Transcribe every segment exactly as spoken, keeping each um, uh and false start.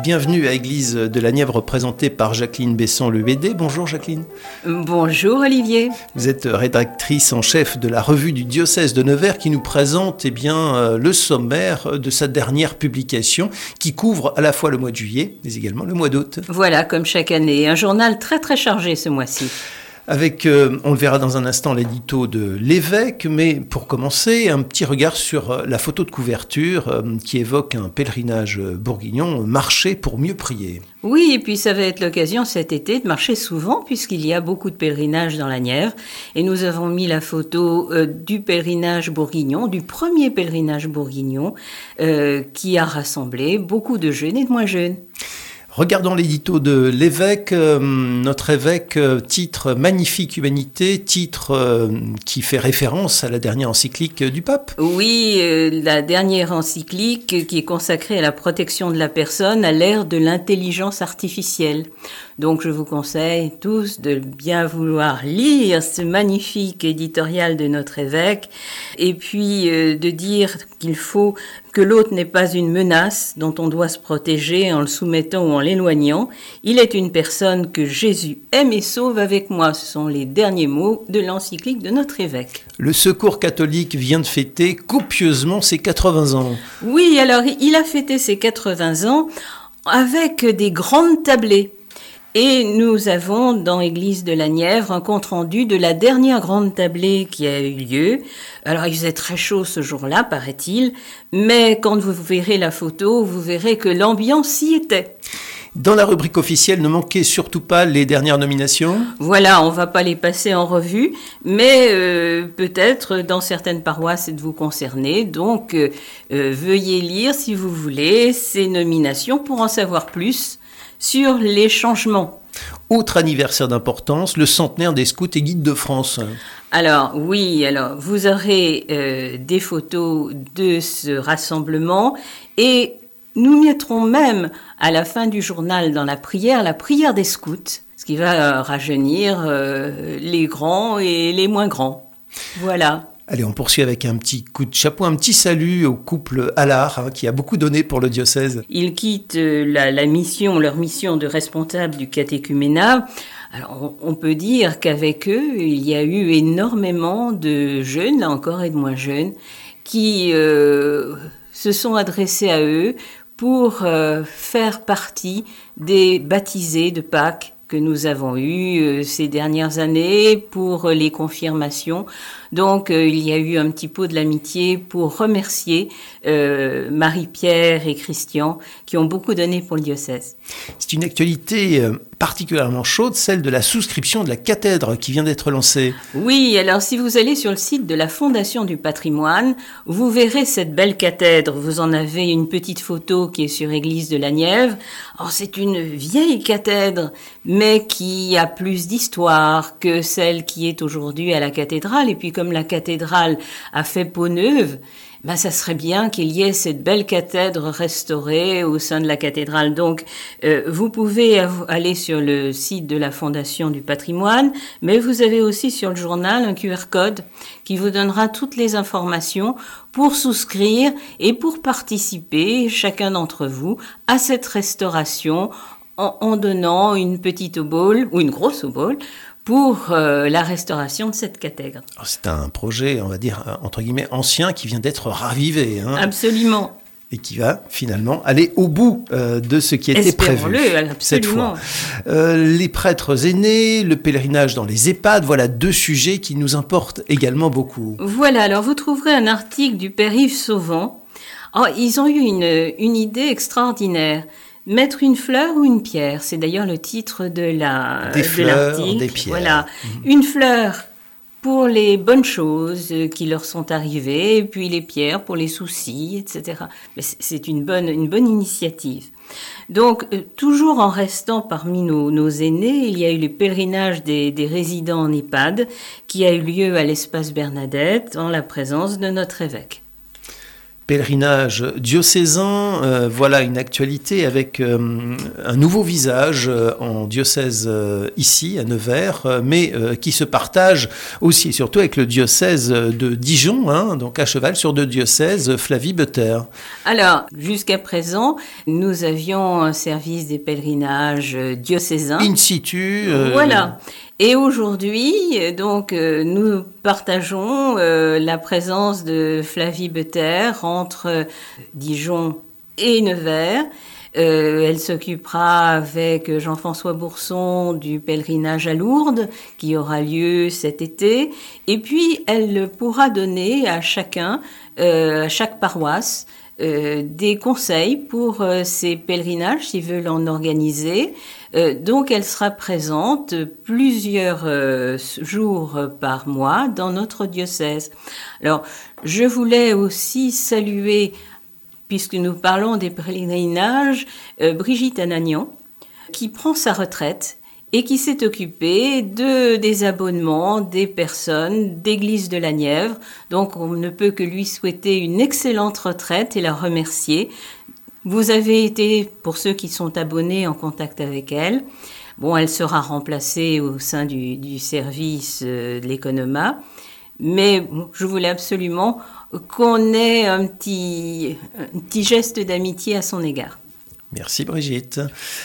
Bienvenue à Église de la Nièvre, présentée par Jacqueline Besson-Le B D. Bonjour Jacqueline. Bonjour Olivier. Vous êtes rédactrice en chef de la revue du diocèse de Nevers qui nous présente eh bien, le sommaire de sa dernière publication qui couvre à la fois le mois de juillet mais également le mois d'août. Voilà, comme chaque année, un journal très très chargé ce mois-ci. Avec, euh, on le verra dans un instant, l'édito de l'évêque, mais pour commencer, un petit regard sur la photo de couverture euh, qui évoque un pèlerinage bourguignon, marcher pour mieux prier. Oui, et puis ça va être l'occasion cet été de marcher souvent puisqu'il y a beaucoup de pèlerinages dans la Nièvre. Et nous avons mis la photo euh, du pèlerinage bourguignon, du premier pèlerinage bourguignon, euh, qui a rassemblé beaucoup de jeunes et de moins jeunes. Regardons l'édito de l'évêque. Euh, notre évêque euh, titre « Magnifique humanité », titre euh, qui fait référence à la dernière encyclique du pape. Oui, euh, la dernière encyclique qui est consacrée à la protection de la personne à l'ère de l'intelligence artificielle. Donc je vous conseille tous de bien vouloir lire ce magnifique éditorial de notre évêque et puis euh, de dire qu'il faut que l'autre n'est pas une menace dont on doit se protéger en le soumettant ou en l'éloignant. Il est une personne que Jésus aime et sauve avec moi. Ce sont les derniers mots de l'encyclique de notre évêque. Le Secours catholique vient de fêter copieusement ses quatre-vingts ans. Oui, alors il a fêté ses quatre-vingts ans avec des grandes tablées. Et nous avons dans Église de la Nièvre un compte-rendu de la dernière grande tablée qui a eu lieu. Alors il faisait très chaud ce jour-là, paraît-il, mais quand vous verrez la photo, vous verrez que l'ambiance y était. Dans la rubrique officielle, ne manquez surtout pas les dernières nominations. Voilà, on va pas les passer en revue, mais euh, peut-être dans certaines paroisses êtes-vous concernés, donc euh, euh, veuillez lire si vous voulez ces nominations pour en savoir plus sur les changements. Autre anniversaire d'importance, le centenaire des scouts et guides de France. Alors oui, alors vous aurez euh, des photos de ce rassemblement et nous mettrons même à la fin du journal dans la prière, la prière des scouts, ce qui va euh, rajeunir euh, les grands et les moins grands. Voilà. Allez, on poursuit avec un petit coup de chapeau, un petit salut au couple Allard hein, qui a beaucoup donné pour le diocèse. Ils quittent la, la mission, leur mission de responsable du catéchuménat. Alors, on, on peut dire qu'avec eux, il y a eu énormément de jeunes, là encore, et de moins jeunes, qui euh, se sont adressés à eux pour euh, faire partie des baptisés de Pâques que nous avons eu euh, ces dernières années pour euh, les confirmations. Donc, euh, il y a eu un petit pot de l'amitié pour remercier euh, Marie-Pierre et Christian qui ont beaucoup donné pour le diocèse. C'est une actualité euh, particulièrement chaude, celle de la souscription de la cathèdre qui vient d'être lancée. Oui, alors si vous allez sur le site de la Fondation du patrimoine, vous verrez cette belle cathèdre. Vous en avez une petite photo qui est sur Église de la Nièvre. Alors, c'est une vieille cathèdre, mais qui a plus d'histoire que celle qui est aujourd'hui à la cathédrale. Et puis, comme la cathédrale a fait peau neuve, ben ça serait bien qu'il y ait cette belle cathèdre restaurée au sein de la cathédrale. Donc, euh, vous pouvez av- aller sur le site de la Fondation du patrimoine, mais vous avez aussi sur le journal un Q R code qui vous donnera toutes les informations pour souscrire et pour participer, chacun d'entre vous, à cette restauration en, en donnant une petite obole ou une grosse obole pour euh, la restauration de cette cathèdre. Alors, c'est un projet, on va dire, entre guillemets, ancien qui vient d'être ravivé. Hein, Absolument. Et qui va finalement aller au bout euh, de ce qui était prévu cette fois. Euh, les prêtres aînés, le pèlerinage dans les EHPAD, voilà deux sujets qui nous importent également beaucoup. Voilà, alors vous trouverez un article du père Yves Sauvant. Oh, ils ont eu une, une idée extraordinaire. Mettre une fleur ou une pierre, c'est d'ailleurs le titre de la des de fleurs, l'article. des pierres. Voilà, mmh. Une fleur pour les bonnes choses qui leur sont arrivées, et puis les pierres pour les soucis, et cetera. Mais c'est une bonne une bonne initiative. Donc, euh, toujours en restant parmi nos, nos aînés, il y a eu le pèlerinage des, des résidents en EHPAD qui a eu lieu à l'espace Bernadette en la présence de notre évêque. Pèlerinage diocésain, euh, voilà une actualité avec euh, un nouveau visage euh, en diocèse euh, ici à Nevers, euh, mais euh, qui se partage aussi et surtout avec le diocèse de Dijon, hein, donc à cheval sur deux diocèses, Flavie Butter. Alors, jusqu'à présent, nous avions un service des pèlerinages diocésains. In situ. Euh, voilà. Et aujourd'hui, donc, euh, nous partageons euh, la présence de Flavie Butter entre euh, Dijon et Nevers. Euh, elle s'occupera avec Jean-François Bourson du pèlerinage à Lourdes qui aura lieu cet été. Et puis, elle pourra donner à chacun, euh, à chaque paroisse, Euh, des conseils pour euh, ces pèlerinages s'ils veulent en organiser. Euh, donc elle sera présente plusieurs euh, jours par mois dans notre diocèse. Alors je voulais aussi saluer, puisque nous parlons des pèlerinages, euh, Brigitte Anagnan, qui prend sa retraite et qui s'est occupé de, des abonnements des personnes d'Église de la Nièvre. Donc on ne peut que lui souhaiter une excellente retraite et la remercier. Vous avez été, pour ceux qui sont abonnés, en contact avec elle. Bon, elle sera remplacée au sein du, du service de l'Économa. Mais bon, je voulais absolument qu'on ait un petit, un petit geste d'amitié à son égard. Merci Brigitte.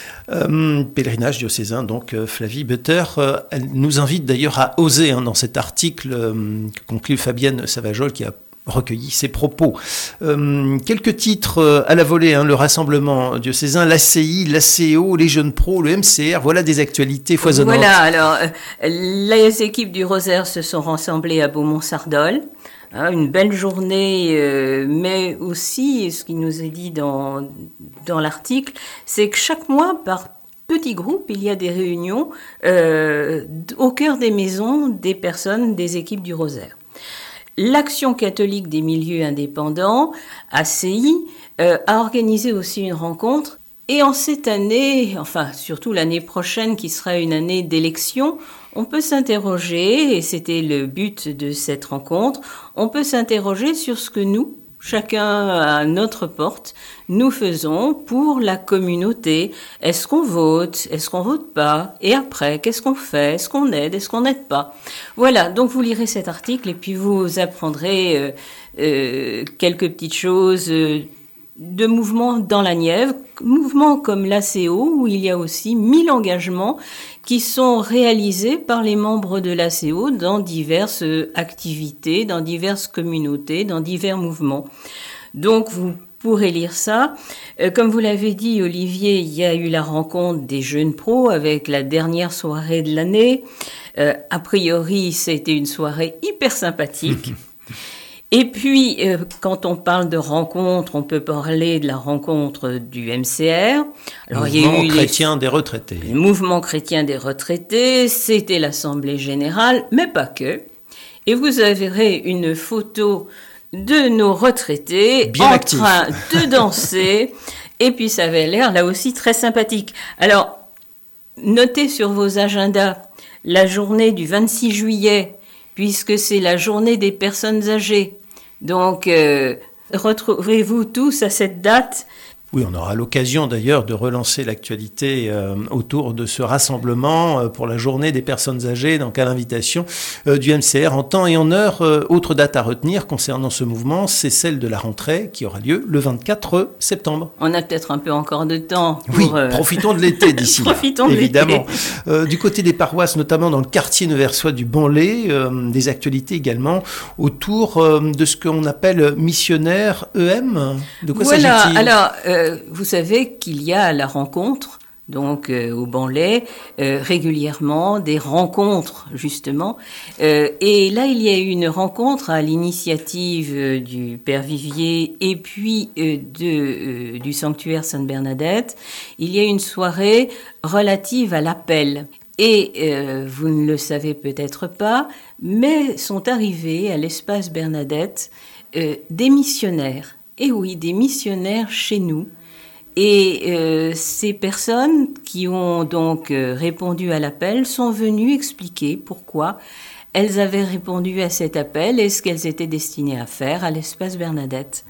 Euh, pèlerinage diocésain, donc euh, Flavie Butter, euh, elle nous invite d'ailleurs à oser hein, dans cet article euh, que conclut Fabienne Savajol qui a recueilli ses propos. Euh, quelques titres euh, à la volée, hein, le rassemblement diocésain, l'A C I, l'A C O, les jeunes pros, le M C R, voilà des actualités foisonnantes. Voilà, alors euh, les équipes du Rosaire se sont rassemblées à Beaumont-Sardol. Hein, une belle journée, euh, mais aussi, ce qui nous est dit dans, dans l'article, c'est que chaque mois, par petits groupes, il y a des réunions euh, au cœur des maisons des personnes des équipes du Rosaire. L'Action catholique des milieux indépendants, A C I, euh, a organisé aussi une rencontre. Et en cette année, enfin surtout l'année prochaine qui sera une année d'élection, on peut s'interroger, et c'était le but de cette rencontre, on peut s'interroger sur ce que nous, chacun à notre porte, nous faisons pour la communauté. Est-ce qu'on vote? Est-ce qu'on vote pas? Et après, qu'est-ce qu'on fait? Est-ce qu'on aide? Est-ce qu'on n'aide pas? Voilà, donc vous lirez cet article et puis vous apprendrez euh, euh, quelques petites choses euh, de mouvements dans la Nièvre, mouvements comme l'A C O, où il y a aussi mille engagements qui sont réalisés par les membres de l'A C O dans diverses activités, dans diverses communautés, dans divers mouvements. Donc vous pourrez lire ça. Euh, comme vous l'avez dit, Olivier, il y a eu la rencontre des jeunes pros avec la dernière soirée de l'année. Euh, a priori, c'était une soirée hyper sympathique. Et puis, euh, quand on parle de rencontre, on peut parler de la rencontre du M C R. Alors, mouvement il y a eu chrétien les... des retraités. Le mouvement chrétien des retraités, c'était l'Assemblée générale, mais pas que. Et vous verrez une photo de nos retraités bien en actifs. train de danser. Et puis, ça avait l'air, là aussi, très sympathique. Alors, notez sur vos agendas la journée du vingt-six juillet, puisque c'est la journée des personnes âgées. Donc, euh, retrouvez-vous tous à cette date. Oui, on aura l'occasion d'ailleurs de relancer l'actualité euh, autour de ce rassemblement euh, pour la journée des personnes âgées, donc à l'invitation euh, du M C R en temps et en heure. Euh, autre date à retenir concernant ce mouvement, c'est celle de la rentrée qui aura lieu le vingt-quatre septembre. On a peut-être un peu encore de temps. Pour, oui, euh... profitons de l'été d'ici là, profitons de évidemment. l'été. Euh, du côté des paroisses, notamment dans le quartier neversois du Banlay, euh, des actualités également autour euh, de ce qu'on appelle missionnaires E M. De quoi voilà, s'agit-il? alors... Euh, vous savez qu'il y a à la rencontre, donc euh, au Banlay, euh, régulièrement des rencontres justement. Euh, et là, il y a eu une rencontre à l'initiative euh, du Père Vivier et puis euh, de, euh, du sanctuaire Sainte-Bernadette. Il y a une soirée relative à l'appel. Et euh, vous ne le savez peut-être pas, mais sont arrivés à l'espace Bernadette euh, des missionnaires. Et oui, des missionnaires chez nous. Et euh, ces personnes qui ont donc euh, répondu à l'appel sont venues expliquer pourquoi elles avaient répondu à cet appel et ce qu'elles étaient destinées à faire à l'espace Bernadette.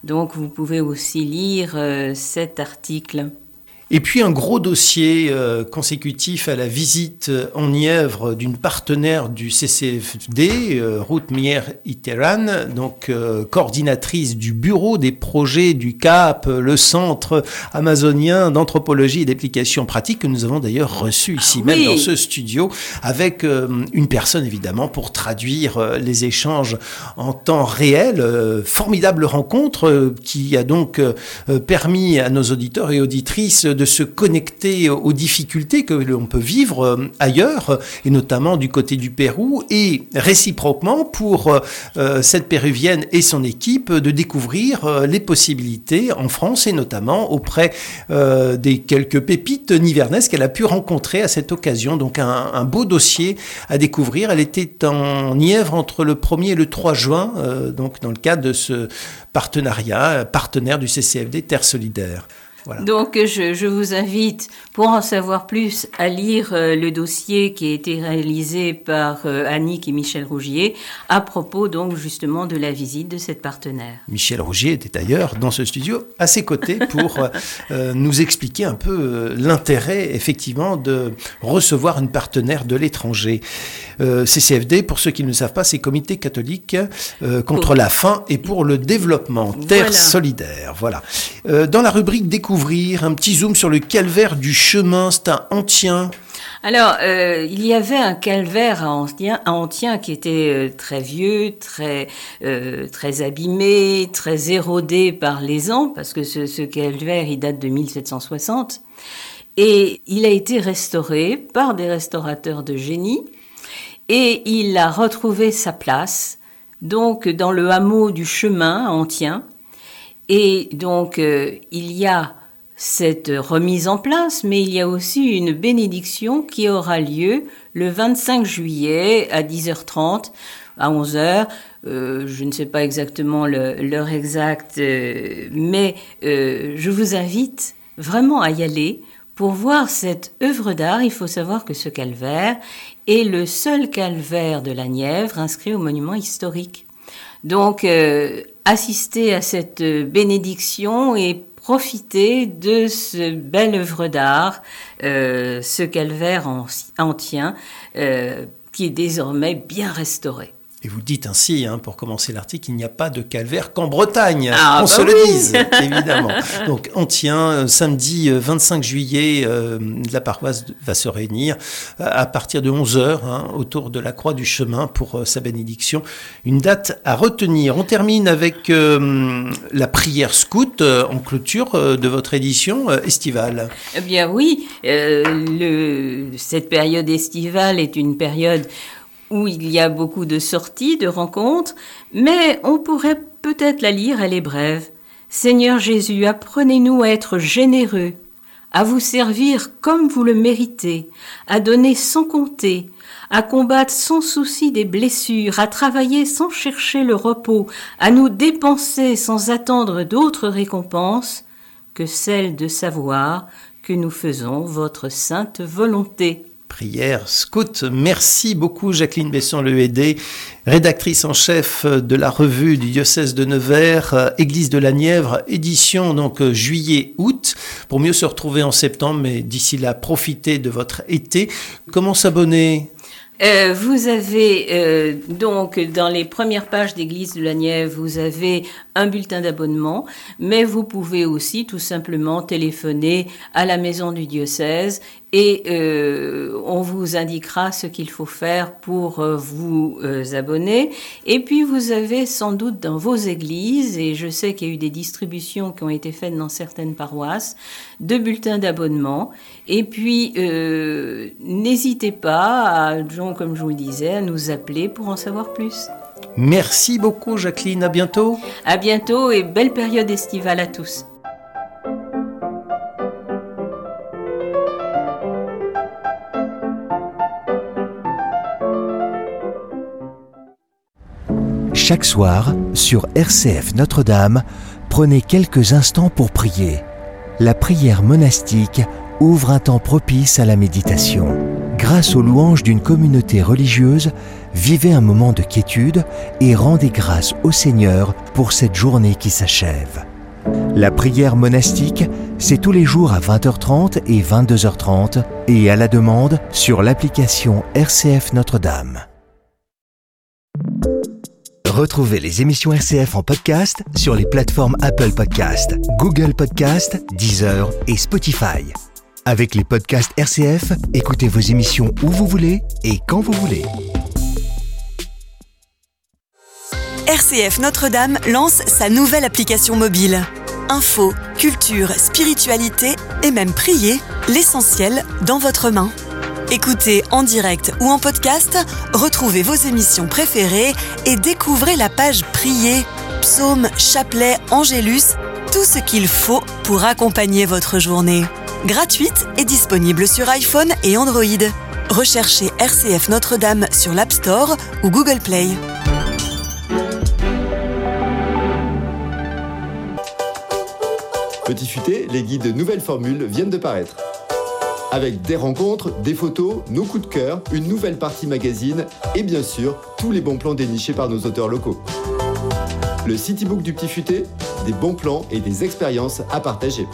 Donc vous pouvez aussi lire euh, cet article. Et puis un gros dossier euh, consécutif à la visite en Nièvre d'une partenaire du C C F D, euh, Ruth Mier-Iteran, donc euh, coordinatrice du bureau des projets du C A P, le Centre amazonien d'anthropologie et d'applications pratiques, que nous avons d'ailleurs reçu ici ah, même oui. dans ce studio, avec euh, une personne évidemment pour traduire euh, les échanges en temps réel. Euh, formidable rencontre euh, qui a donc euh, permis à nos auditeurs et auditrices de se connecter aux difficultés que l'on peut vivre ailleurs, et notamment du côté du Pérou, et réciproquement pour euh, cette péruvienne et son équipe de découvrir euh, les possibilités en France, et notamment auprès euh, des quelques pépites nivernaises qu'elle a pu rencontrer à cette occasion. Donc un, un beau dossier à découvrir. Elle était en Nièvre entre le premier et le trois juin, euh, donc dans le cadre de ce partenariat, partenaire du C C F D Terre Solidaire. Voilà. Donc je, je vous invite, pour en savoir plus, à lire euh, le dossier qui a été réalisé par euh, Annick et Michel Rougier à propos donc justement de la visite de cette partenaire. Michel Rougier était d'ailleurs dans ce studio à ses côtés pour euh, nous expliquer un peu euh, l'intérêt effectivement de recevoir une partenaire de l'étranger. Euh, C C F D, pour ceux qui ne le savent pas, c'est Comité catholique euh, contre pour... la faim et pour le développement. Terre voilà. Solidaire, voilà. Euh, dans la rubrique découverte, un petit zoom sur le calvaire du chemin, c'est à Antien. Alors, euh, il y avait un calvaire à Antien, à Antien qui était euh, très vieux, très, euh, très abîmé, très érodé par les ans, parce que ce, ce calvaire, il date de mille sept cent soixante. Et il a été restauré par des restaurateurs de génie, et il a retrouvé sa place, donc dans le hameau du chemin à Antien. Et donc, euh, il y a cette remise en place, mais il y a aussi une bénédiction qui aura lieu le vingt-cinq juillet à dix heures trente, à onze heures. Euh, je ne sais pas exactement le, l'heure exacte, euh, mais euh, je vous invite vraiment à y aller pour voir cette œuvre d'art. Il faut savoir que ce calvaire est le seul calvaire de la Nièvre inscrit au monument historique. Donc, euh, assister à cette bénédiction et profiter de ce belle œuvre d'art, euh, ce calvaire antien, euh, qui est désormais bien restauré. Et vous dites ainsi, hein, pour commencer l'article, il n'y a pas de calvaire qu'en Bretagne, ah, on bah se oui. le dise, évidemment. Donc Antien, euh, samedi euh, vingt-cinq juillet, euh, la paroisse va se réunir à partir de onze heures, hein, autour de la Croix du Chemin pour euh, sa bénédiction. Une date à retenir. On termine avec euh, la prière scout euh, en clôture euh, de votre édition euh, estivale. Eh bien oui, euh, le, cette période estivale est une période où il y a beaucoup de sorties, de rencontres, mais on pourrait peut-être la lire, elle est brève. Seigneur Jésus, apprenez-nous à être généreux, à vous servir comme vous le méritez, à donner sans compter, à combattre sans souci des blessures, à travailler sans chercher le repos, à nous dépenser sans attendre d'autres récompenses que celle de savoir que nous faisons votre sainte volonté. Prière scout. Merci beaucoup Jacqueline Besson-Lehedé, rédactrice en chef de la revue du diocèse de Nevers, Église de la Nièvre, édition donc juillet-août, pour mieux se retrouver en septembre, mais d'ici là, profitez de votre été. Comment s'abonner ? Euh, vous avez euh, donc dans les premières pages d'Église de la Nièvre, vous avez un bulletin d'abonnement, mais vous pouvez aussi tout simplement téléphoner à la maison du diocèse et euh, on vous indiquera ce qu'il faut faire pour euh, vous euh, abonner. Et puis vous avez sans doute dans vos églises, et je sais qu'il y a eu des distributions qui ont été faites dans certaines paroisses, de bulletins d'abonnement. Et puis euh, n'hésitez pas à, comme je vous le disais, à nous appeler pour en savoir plus. Merci beaucoup Jacqueline, à bientôt. À bientôt et belle période estivale à tous. Chaque soir, sur R C F Notre-Dame, prenez quelques instants pour prier. La prière monastique ouvre un temps propice à la méditation. grâce aux louanges d'une communauté religieuse, vivez un moment de quiétude et rendez grâce au Seigneur pour cette journée qui s'achève. La prière monastique, c'est tous les jours à vingt heures trente et vingt-deux heures trente et à la demande sur l'application R C F Notre-Dame. Retrouvez les émissions R C F en podcast sur les plateformes Apple Podcast, Google Podcast, Deezer et Spotify. Avec les podcasts R C F, écoutez vos émissions où vous voulez et quand vous voulez. R C F Notre-Dame lance sa nouvelle application mobile. Info, culture, spiritualité et même prier, l'essentiel dans votre main. Écoutez en direct ou en podcast, retrouvez vos émissions préférées et découvrez la page Prier, psaumes, chapelets, angélus, tout ce qu'il faut pour accompagner votre journée. Gratuite et disponible sur iPhone et Android. Recherchez R C F Notre-Dame sur l'App Store ou Google Play. Petit futé, les guides Nouvelles Formules viennent de paraître. Avec des rencontres, des photos, nos coups de cœur, une nouvelle partie magazine et bien sûr, tous les bons plans dénichés par nos auteurs locaux. Le Citybook du Petit Futé, des bons plans et des expériences à partager.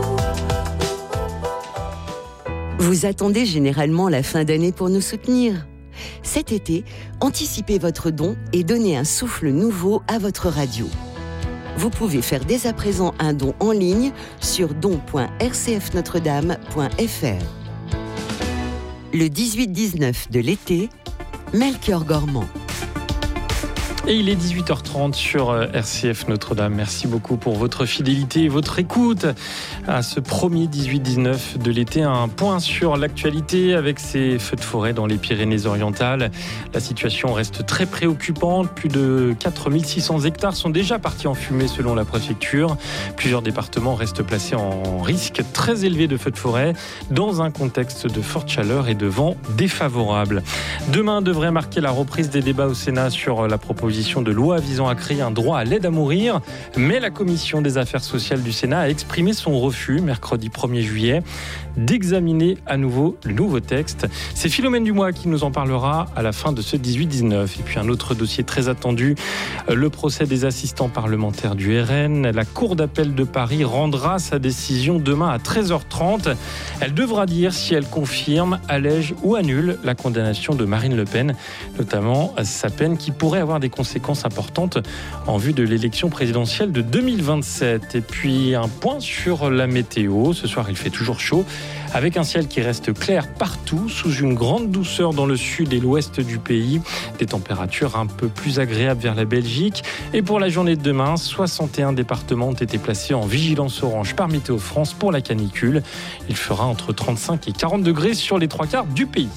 Vous attendez généralement la fin d'année pour nous soutenir. Cet été, anticipez votre don et donnez un souffle nouveau à votre radio. Vous pouvez faire dès à présent un don en ligne sur don point r c f notre dame point f r. Le dix-huit dix-neuf de l'été, Melchior Gormand. Et il est dix-huit heures trente sur R C F Notre-Dame. Merci beaucoup pour votre fidélité et votre écoute à ce premier dix-huit dix-neuf de l'été. Un point sur l'actualité avec ces feux de forêt dans les Pyrénées-Orientales. La situation reste très préoccupante. Plus de quatre mille six cents hectares sont déjà partis en fumée selon la préfecture. Plusieurs départements restent placés en risque très élevé de feux de forêt dans un contexte de forte chaleur et de vent défavorable. Demain devrait marquer la reprise des débats au Sénat sur la proposition de loi visant à créer un droit à l'aide à mourir, mais la commission des affaires sociales du Sénat a exprimé son refus mercredi premier juillet d'examiner à nouveau le nouveau texte. C'est Philomène Dumois qui nous en parlera à la fin de ce dix-huit dix-neuf. Et puis un autre dossier très attendu, le procès des assistants parlementaires du R N. La Cour d'appel de Paris rendra sa décision demain à treize heures trente. Elle devra dire si elle confirme, allège ou annule la condamnation de Marine Le Pen, notamment sa peine qui pourrait avoir des conséquences importantes en vue de l'élection présidentielle de deux mille vingt-sept. Et puis un point sur la météo. Ce soir, il fait toujours chaud, avec un ciel qui reste clair partout, sous une grande douceur dans le sud et l'ouest du pays. Des températures un peu plus agréables vers la Belgique. Et pour la journée de demain, soixante et un départements ont été placés en vigilance orange par Météo France pour la canicule. Il fera entre trente-cinq et quarante degrés sur les trois quarts du pays.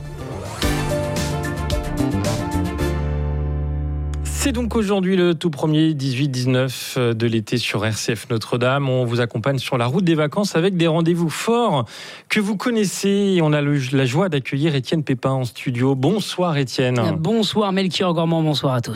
C'est donc aujourd'hui le tout premier dix-huit dix-neuf de l'été sur R C F Notre-Dame. On vous accompagne sur la route des vacances avec des rendez-vous forts que vous connaissez. Et on a le, la joie d'accueillir Étienne Pépin en studio. Bonsoir Étienne. Bonsoir Melchior Gormand, bonsoir à tous.